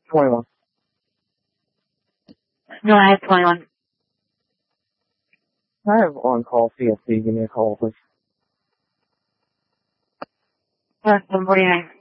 21. No, I have 21. I have on-call CSC. Give me a call, please. 749.